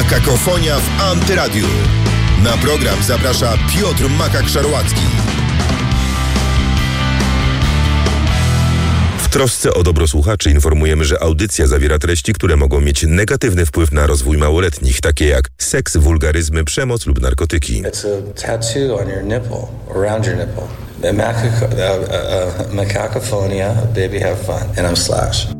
Kakofonia w Antyradiu. Na program zaprasza Piotr Makak-Szarłacki. W trosce o dobro słuchaczy informujemy, że audycja zawiera treści, które mogą mieć negatywny wpływ na rozwój małoletnich, takie jak seks, wulgaryzmy, przemoc lub narkotyki. It's a tattoo on your nipple, around your nipple. Macacofonia, baby have fun. And I'm Slash.